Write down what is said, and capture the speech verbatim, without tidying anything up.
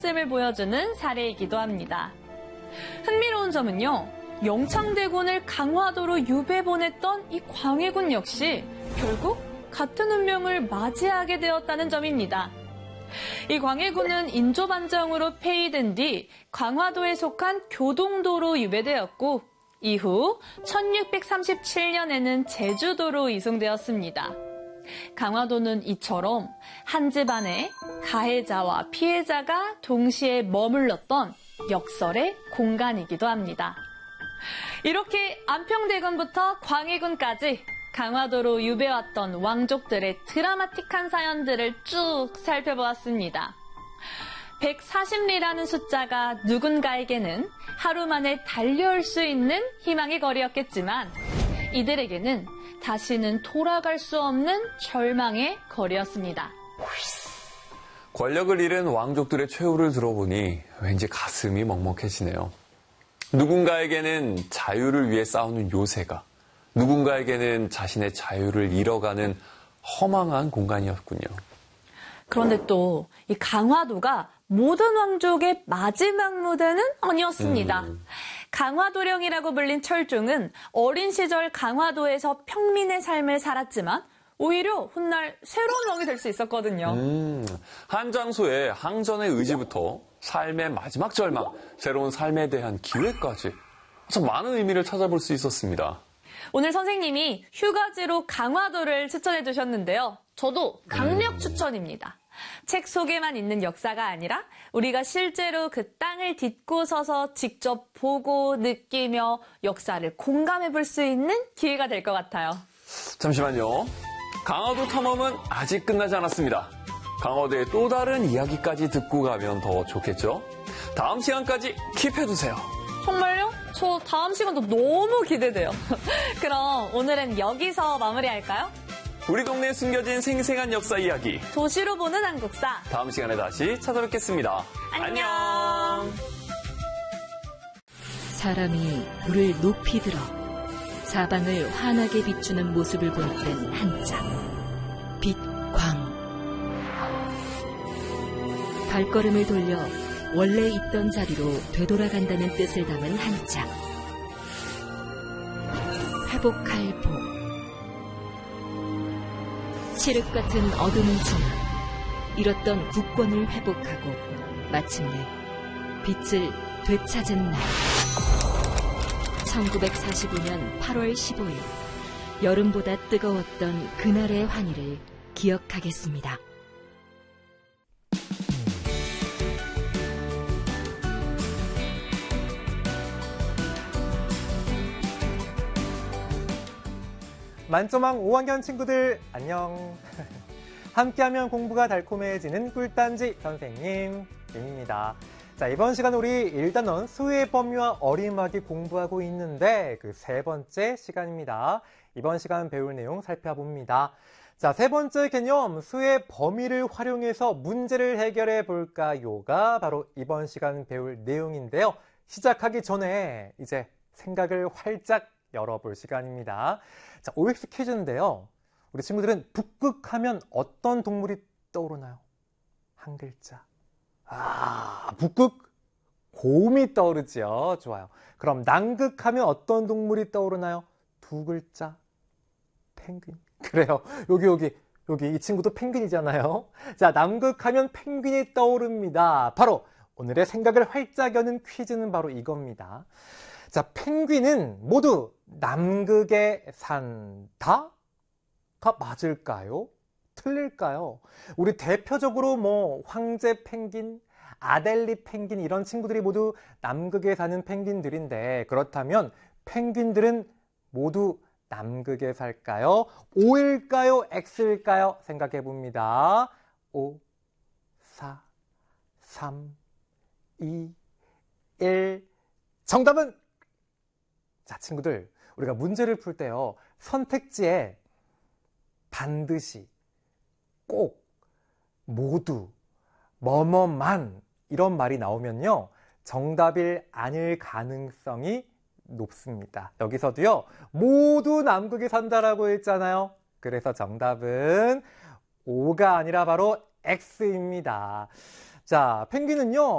을 보여주는 사례이기도 합니다. 흥미로운 점은요, 영창대군을 강화도로 유배 보냈던 이 광해군 역시 결국 같은 운명을 맞이하게 되었다는 점입니다. 이 광해군은 인조반정으로 폐위된 뒤 강화도에 속한 교동도로 유배되었고 이후 천육백삼십칠 년에는 제주도로 이송되었습니다. 강화도는 이처럼 한 집안에 가해자와 피해자가 동시에 머물렀던 역설의 공간이기도 합니다. 이렇게 안평대군부터 광해군까지 강화도로 유배왔던 왕족들의 드라마틱한 사연들을 쭉 살펴보았습니다. 백사십리라는 숫자가 누군가에게는 하루 만에 달려올 수 있는 희망의 거리였겠지만 이들에게는 다시는 돌아갈 수 없는 절망의 거리였습니다. 권력을 잃은 왕족들의 최후를 들어보니 왠지 가슴이 먹먹해지네요. 누군가에게는 자유를 위해 싸우는 요새가, 누군가에게는 자신의 자유를 잃어가는 허망한 공간이었군요. 그런데 또 이 강화도가 모든 왕족의 마지막 무대는 아니었습니다. 음. 강화도령이라고 불린 철종은 어린 시절 강화도에서 평민의 삶을 살았지만 오히려 훗날 새로운 왕이 될 수 있었거든요. 음, 한 장소의 항전의 의지부터 삶의 마지막 절망, 새로운 삶에 대한 기회까지 참 많은 의미를 찾아볼 수 있었습니다. 오늘 선생님이 휴가지로 강화도를 추천해 주셨는데요. 저도 강력 음. 추천입니다. 책 속에만 있는 역사가 아니라 우리가 실제로 그 땅을 딛고 서서 직접 보고 느끼며 역사를 공감해 볼 수 있는 기회가 될 것 같아요. 잠시만요. 강화도 탐험은 아직 끝나지 않았습니다. 강화도의 또 다른 이야기까지 듣고 가면 더 좋겠죠? 다음 시간까지 킵해두세요. 정말요? 저 다음 시간도 너무 기대돼요. 그럼 오늘은 여기서 마무리할까요? 우리 동네에 숨겨진 생생한 역사 이야기. 도시로 보는 한국사. 다음 시간에 다시 찾아뵙겠습니다. 안녕. 안녕. 사람이 불을 높이 들어 사방을 환하게 비추는 모습을 볼 땐 한자. 빛광. 발걸음을 돌려 원래 있던 자리로 되돌아간다는 뜻을 담은 한자. 회복할 복. 칠흑 같은 어둠이 지나 잃었던 국권을 회복하고 마침내 빛을 되찾은 날. 천구백사십오 년 팔월 십오일 여름보다 뜨거웠던 그날의 환희를 기억하겠습니다. 만점왕 오학년 친구들 안녕. 함께하면 공부가 달콤해지는 꿀단지 선생님 임입니다. 자, 이번 시간 우리 일 단원 수의 범위와 어림하기 공부하고 있는데 그 세 번째 시간입니다. 이번 시간 배울 내용 살펴봅니다. 자, 세 번째 개념 수의 범위를 활용해서 문제를 해결해 볼까요가 바로 이번 시간 배울 내용인데요. 시작하기 전에 이제 생각을 활짝 열어볼 시간입니다. 자, 오엑스 퀴즈인데요. 우리 친구들은 북극하면 어떤 동물이 떠오르나요? 한 글자. 아, 북극 곰이 떠오르죠. 좋아요. 그럼 남극하면 어떤 동물이 떠오르나요? 두 글자. 펭귄. 그래요. 여기 여기 여기 이 친구도 펭귄이잖아요. 자, 남극하면 펭귄이 떠오릅니다. 바로 오늘의 생각을 활짝 여는 퀴즈는 바로 이겁니다. 자, 펭귄은 모두 남극에 산다가 맞을까요? 틀릴까요? 우리 대표적으로 뭐 황제 펭귄, 아델리 펭귄 이런 친구들이 모두 남극에 사는 펭귄들인데 그렇다면 펭귄들은 모두 남극에 살까요? O일까요? X일까요? 생각해 봅니다. 오, 사, 삼, 이, 일. 정답은? 자, 친구들, 우리가 문제를 풀 때요, 선택지에 반드시, 꼭, 모두, 뭐뭐만 이런 말이 나오면요, 정답이 아닐 가능성이 높습니다. 여기서도요, 모두 남극에 산다라고 했잖아요. 그래서 정답은 O가 아니라 바로 X입니다. 자, 펭귄은요,